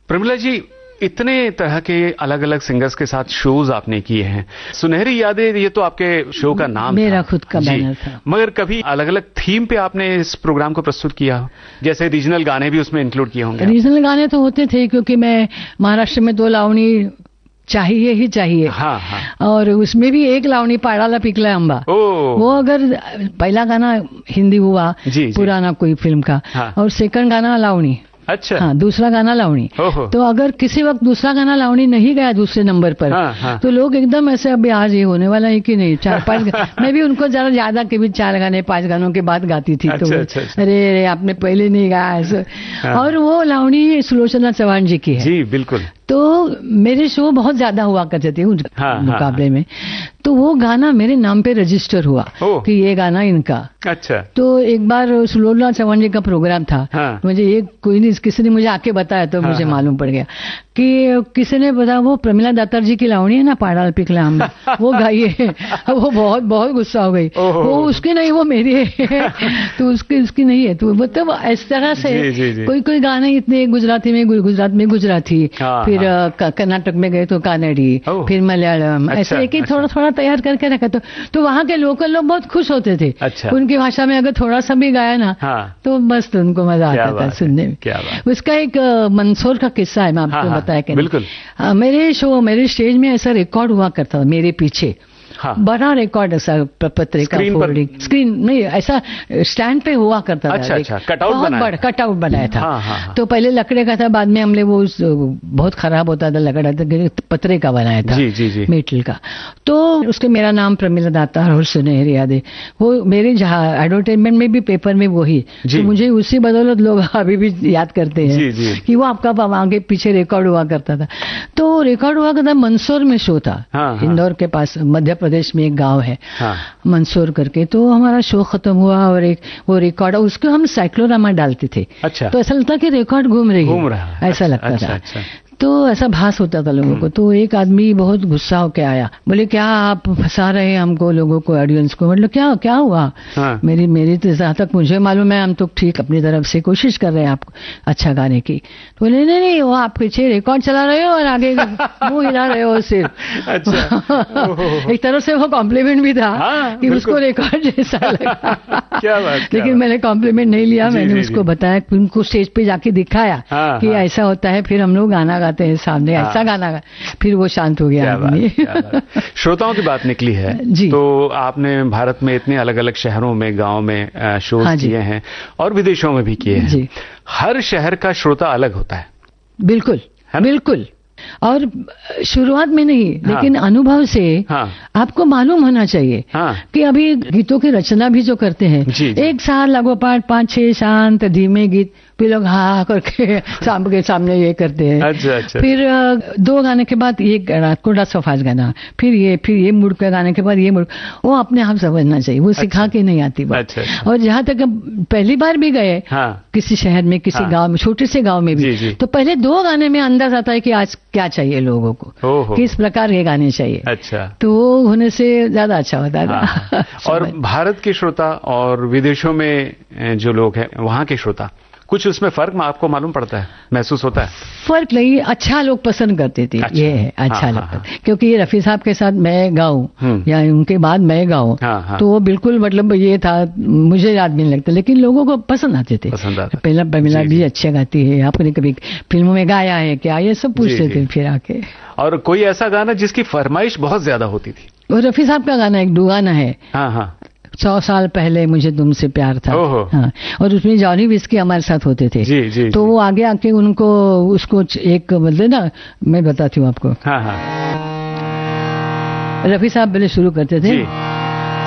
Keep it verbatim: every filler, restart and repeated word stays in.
प्रमिला जी, इतने तरह के अलग अलग सिंगर्स के साथ शोज आपने किए हैं। सुनहरी यादें, ये तो आपके शो का नाम मेरा था, खुद का बैनर था। मगर कभी अलग अलग थीम पे आपने इस प्रोग्राम को प्रस्तुत किया, जैसे रीजनल गाने भी उसमें इंक्लूड किए होंगे? रीजनल गाने तो होते थे, क्योंकि मैं महाराष्ट्र में दो लावणी चाहिए ही चाहिए। हाँ, हाँ। और उसमें भी एक लावणी पाड़ाला पिकला अम्बा, वो अगर पहला गाना हिंदी हुआ जी, पुराना जी. कोई फिल्म का, हाँ. और सेकंड गाना लावणी, अच्छा, हाँ, दूसरा गाना लावणी। तो अगर किसी वक्त दूसरा गाना लावणी नहीं गया दूसरे नंबर पर, हाँ, हाँ. तो लोग एकदम ऐसे अभी आज ये होने वाला है कि नहीं, चार पांच मैं भी उनको जरा ज्यादा के भी चार गाने पांच गानों के बाद गाती थी। अच्छा, तो अच्छा, अच्छा. अरे अरे आपने पहले नहीं गाया ऐसे, हाँ. और वो लावणी सुलोचना चौहान जी की है। जी बिल्कुल। तो मेरे शो बहुत ज्यादा हुआ करते थे उस हाँ, मुकाबले हाँ, में, तो वो गाना मेरे नाम पे रजिस्टर हुआ कि ये गाना इनका। अच्छा। तो एक बार सुलोचना चौहान जी का प्रोग्राम था, हाँ, मुझे ये कोई नहीं, किसी ने मुझे आके बताया तो हाँ, मुझे हाँ, मालूम पड़ गया कि किसी ने बताया वो प्रमिला दातार जी की लावणी है ना, पाड़ाल पिकला हम वो गाइए। वो बहुत बहुत गुस्सा हो गई, वो उसकी नहीं वो मेरी है। तो उसकी उसकी नहीं है। तो मतलब इस तरह से जी, जी, जी. कोई कोई गाने इतने गुजराती में गुजरात में गुजराती, फिर कर्नाटक में गए तो कानड़ी, फिर मलयालम, ऐसे एक ही थोड़ा थोड़ा तैयार करके रखा। तो तो वहाँ के लोकल लोग बहुत खुश होते थे। अच्छा। उनकी भाषा में अगर थोड़ा सा भी गाया ना, हाँ, तो बस उनको मजा आता था सुनने में। उसका एक मंदसौर का किस्सा है, मैं आपको हाँ, बताया कि बिल्कुल। आ, मेरे शो मेरे स्टेज में ऐसा रिकॉर्ड हुआ करता था मेरे पीछे, हाँ, बड़ा रिकॉर्ड ऐसा पत्रिका फोल्डिंग स्क्रीन नहीं, ऐसा स्टैंड पे हुआ करता अच्छा, था। अच्छा, कटआउट बनाया, कटआउट बनाया था। हाँ, हाँ, तो पहले लकड़े का था, बाद में हमने वो बहुत खराब होता था लकड़ा, पत्रे का बनाया था, जी, जी, जी. मेटल का। तो उसके मेरा नाम प्रमिला दातार और सुनहरी यादें, वो मेरे जहाँ एडवर्टाइजमेंट में भी पेपर में वही, तो मुझे उसी बदौलत लोग अभी भी याद करते हैं जी, जी. कि वो आपका आगे पीछे रिकॉर्ड हुआ करता था। तो रिकॉर्ड हुआ करता मंदसौर में शो था, हाँ, इंदौर के पास मध्य प्रदेश में एक गांव है, हाँ, मंदसौर करके। तो हमारा शो खत्म हुआ और एक वो रिकॉर्ड, उसको हम साइक्लोरामा डालते थे। अच्छा। तो ऐसा लगता कि रिकॉर्ड घूम रही घूम रहा है, ऐसा लगता अच्छा, था अच्छा। तो ऐसा भास होता था लोगों को। तो एक आदमी बहुत गुस्सा होके आया, बोले क्या आप फंसा रहे हैं हमको, लोगों को, ऑडियंस को। मतलब क्या क्या हुआ? हाँ। मेरी मेरी तो जहाँ तक मुझे मालूम है हम तो ठीक अपनी तरफ से कोशिश कर रहे हैं आपको अच्छा गाने की। तो बोले नहीं नहीं, वो आप पीछे रिकॉर्ड चला रहे हो और आगे मुंह हिला रहे हो सिर्फ। अच्छा। एक तरह से वो कॉम्प्लीमेंट भी था, हाँ, कि उसको रिकॉर्ड जैसा लगा। क्या बात, लेकिन मैंने कॉम्प्लीमेंट नहीं लिया, मैंने उसको बताया, उनको स्टेज पे जाके दिखाया कि ऐसा होता है, फिर हम लोग गाना गाते हैं सामने, हाँ, ऐसा गाना गा, फिर वो शांत हो गया आदमी। श्रोताओं की बात निकली है जी। तो आपने भारत में इतने अलग अलग शहरों में, गांव में शोज हाँ किए हैं और विदेशों में भी किए हैं जी। हर शहर का श्रोता अलग होता है। बिल्कुल बिल्कुल। और शुरुआत में नहीं, लेकिन हाँ, अनुभव से हाँ, आपको मालूम होना चाहिए हाँ, कि अभी गीतों की रचना भी जो करते हैं जी, जी. एक साल लगोपाठ पांच छह शांत धीमे गीत, फिर लोग हाँ करके सामने के सामने ये करते हैं। अच्छा, अच्छा। फिर दो गाने के बाद ये कोड़ा सफाज गाना, फिर ये फिर ये मुड़ के गाने के बाद ये मुड़, वो अपने आप समझना चाहिए, वो सिखा के नहीं आती बात। अच्छा, अच्छा। और जहाँ तक पहली बार भी गए हाँ, किसी शहर में, किसी हाँ, गांव में, छोटे से गांव में भी जी, जी. तो पहले दो गाने में अंदाज आता है कि आज क्या चाहिए लोगों को, किस प्रकार के गाने चाहिए। अच्छा। तो वो होने से ज्यादा अच्छा होता था। हाँ। और भारत के श्रोता और विदेशों में जो लोग हैं, वहाँ के श्रोता, कुछ उसमें फर्क आपको मालूम पड़ता है, महसूस होता है? फर्क नहीं, अच्छा लोग पसंद करते थे। अच्छा, ये है अच्छा हाँ, लगता है हाँ, क्योंकि ये रफी साहब के साथ मैं गाऊं या उनके बाद मैं गाऊं हाँ, हाँ, तो वो बिल्कुल मतलब ये था, मुझे याद भी नहीं लगता, लेकिन लोगों को पसंद आते थे। पहला प्रमिला भी अच्छा गाती है, आपने कभी फिल्मों में गाया है क्या, ये सब पूछते थे फिर आके। और कोई ऐसा गाना जिसकी फरमाइश बहुत ज्यादा होती थी? वो रफी साहब का गाना एक दुगाना है, हाँ हाँ, सौ साल पहले मुझे तुमसे प्यार था, हाँ, और उसमें जॉनी विस्की हमारे साथ होते थे जी, जी, तो जी. वो आगे आके उनको उसको एक मतलब ना, मैं बताती हूँ आपको। हाँ हाँ, रफी साहब पहले शुरू करते थे,